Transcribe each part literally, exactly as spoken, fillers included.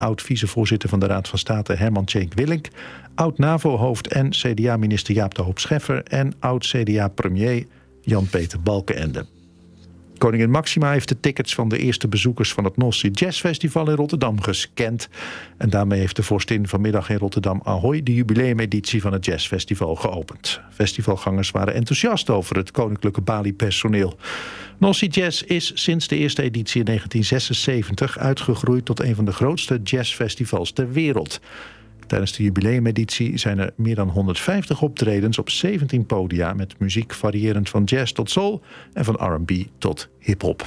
oud-vicevoorzitter van de Raad van State Herman Tjenk Willink, oud-NAVO-hoofd en C D A-minister Jaap de Hoop Scheffer en oud-C D A-premier Jan-Peter Balkenende. Koningin Máxima heeft de tickets van de eerste bezoekers van het North Sea Jazz Festival in Rotterdam gescand. En daarmee heeft de vorstin vanmiddag in Rotterdam Ahoy de jubileumeditie van het jazzfestival geopend. Festivalgangers waren enthousiast over het koninklijke Bali-personeel. North Sea Jazz is sinds de eerste editie in negentien zesenzeventig uitgegroeid tot een van de grootste jazzfestivals ter wereld. Tijdens de jubileumeditie zijn er meer dan honderdvijftig optredens op zeventien podia met muziek variërend van jazz tot soul en van R en B tot hip-hop.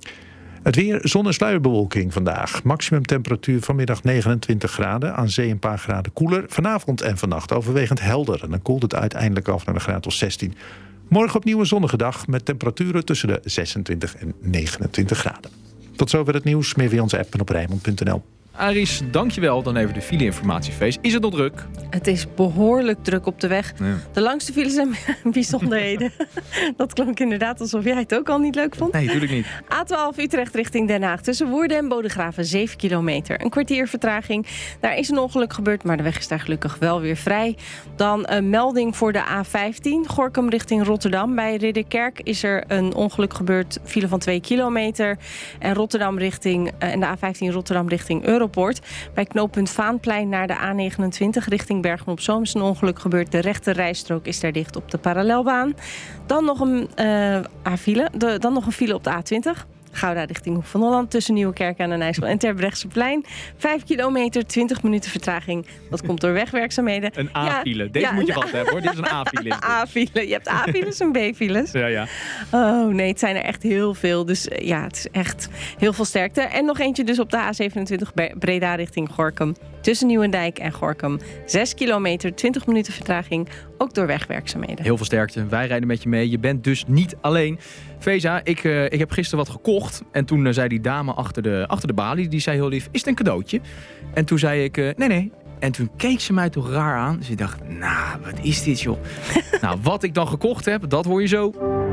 Het weer, zon- en sluierbewolking vandaag. Maximum temperatuur vanmiddag negenentwintig graden, aan zee een paar graden koeler. Vanavond en vannacht overwegend helder en dan koelt het uiteindelijk af naar een graad of zestien. Morgen opnieuw een zonnige dag met temperaturen tussen de zesentwintig en negenentwintig graden. Tot zover het nieuws. Meer via onze app en op Rijnmond punt n l. Aris, dankjewel. Dan even de file-informatiefeest. Is het nog druk? Het is behoorlijk druk op de weg. Ja. De langste files en bijzonderheden. Dat klonk inderdaad alsof jij het ook al niet leuk vond. Nee, natuurlijk niet. A twaalf Utrecht richting Den Haag. Tussen Woerden en Bodegraven zeven kilometer. Een kwartier vertraging. Daar is een ongeluk gebeurd, maar de weg is daar gelukkig wel weer vrij. Dan een melding voor de A vijftien. Gorinchem richting Rotterdam. Bij Ridderkerk is er een ongeluk gebeurd. File van twee kilometer. En Rotterdam richting, en de A vijftien Rotterdam richting Europort. Bij knooppunt Vaanplein naar de A negenentwintig richting Bergen-op-Zoom is een ongeluk gebeurd. De rechte rijstrook is daar dicht op de parallelbaan. Dan nog een, uh, A-file, de, dan nog een file op de A twintig. Gouda richting Hoek van Holland tussen Nieuwekerk aan den IJssel en Terbrechtseplein. Vijf kilometer, twintig minuten vertraging. Dat komt door wegwerkzaamheden. Een A-file. Ja, Deze ja, moet je altijd hebben hoor. Dit is een A-file. A-file. Je hebt A-files en B-files. Ja, ja. Oh nee, het zijn er echt heel veel. Dus ja, het is echt heel veel sterkte. En nog eentje dus op de A zevenentwintig Breda richting Gorinchem. Tussen Nieuwendijk en Gorinchem. Zes kilometer, twintig minuten vertraging. Ook door wegwerkzaamheden. Heel veel sterkte. Wij rijden met je mee. Je bent dus niet alleen. Feza, ik, uh, ik heb gisteren wat gekocht. En toen uh, zei die dame achter de, achter de balie, die zei heel lief, is het een cadeautje? En toen zei ik, uh, nee, nee. En toen keek ze mij toch raar aan. Dus ik dacht, nou, wat is dit joh? Nou, wat ik dan gekocht heb, dat hoor je zo.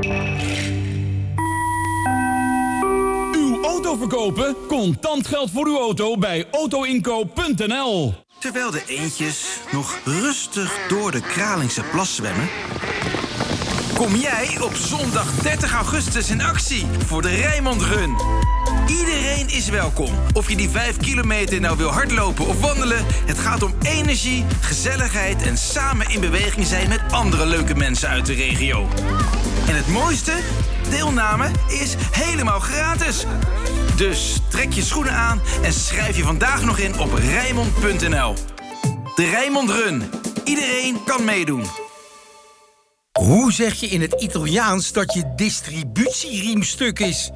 Uw auto verkopen? Contant geld voor uw auto bij autoinkoop punt n l. Terwijl de eendjes nog rustig door de Kralingse plas zwemmen, kom jij op zondag dertig augustus in actie voor de Rijnmond Run. Iedereen is welkom. Of je die vijf kilometer nou wil hardlopen of wandelen, het gaat om energie, gezelligheid en samen in beweging zijn met andere leuke mensen uit de regio. En het mooiste? Deelname is helemaal gratis. Dus trek je schoenen aan en schrijf je vandaag nog in op Rijnmond punt n l. De Rijnmond Run. Iedereen kan meedoen. Hoe zeg je in het Italiaans dat je distributieriem stuk is?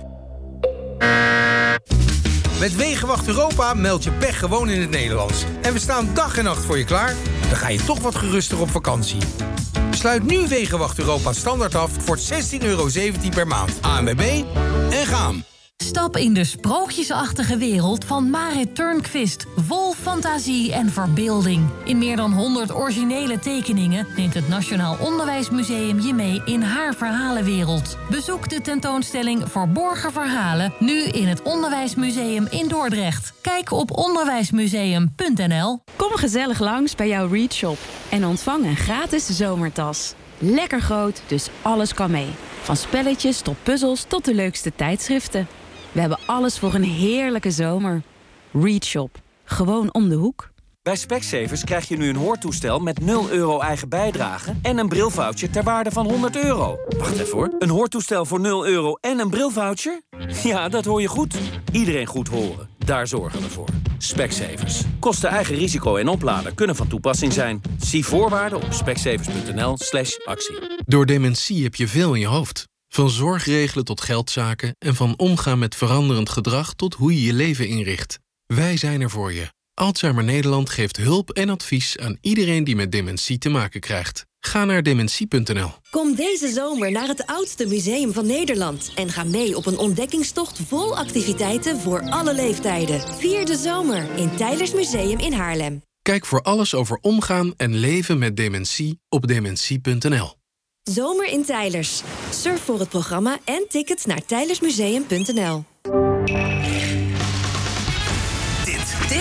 Met Wegenwacht Europa meld je pech gewoon in het Nederlands. En we staan dag en nacht voor je klaar. Dan ga je toch wat geruster op vakantie. Sluit nu Wegenwacht Europa standaard af voor zestien euro zeventien per maand. A N W B en gaan. Stap in de sprookjesachtige wereld van Marit Turnquist. Vol fantasie en verbeelding. In meer dan honderd originele tekeningen neemt het Nationaal Onderwijsmuseum je mee in haar verhalenwereld. Bezoek de tentoonstelling Verborgen Verhalen nu in het Onderwijsmuseum in Dordrecht. Kijk op onderwijsmuseum punt n l. Kom gezellig langs bij jouw Read Shop en ontvang een gratis zomertas. Lekker groot, dus alles kan mee. Van spelletjes tot puzzels tot de leukste tijdschriften. We hebben alles voor een heerlijke zomer. Read Shop. Gewoon om de hoek. Bij Specsavers krijg je nu een hoortoestel met nul euro eigen bijdrage en een brilvoucher ter waarde van honderd euro. Wacht even hoor. Een hoortoestel voor nul euro en een brilvoucher? Ja, dat hoor je goed. Iedereen goed horen. Daar zorgen we voor. Specsavers. Kosten eigen risico en opladen kunnen van toepassing zijn. Zie voorwaarden op specsavers punt n l slash actie. Door dementie heb je veel in je hoofd. Van zorgregelen tot geldzaken en van omgaan met veranderend gedrag tot hoe je je leven inricht. Wij zijn er voor je. Alzheimer Nederland geeft hulp en advies aan iedereen die met dementie te maken krijgt. Ga naar dementie punt n l. Kom deze zomer naar het oudste museum van Nederland en ga mee op een ontdekkingstocht vol activiteiten voor alle leeftijden. Vier de zomer in Teylers Museum in Haarlem. Kijk voor alles over omgaan en leven met dementie op dementie punt n l. Zomer in Teylers. Surf voor het programma en tickets naar teylersmuseum punt n l. Dit, dit is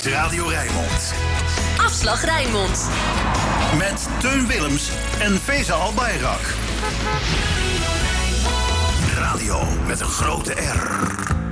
is Radio Rijnmond. Afslag Rijnmond. Met Teun Willems en Feza Albayrak. Radio met een grote R.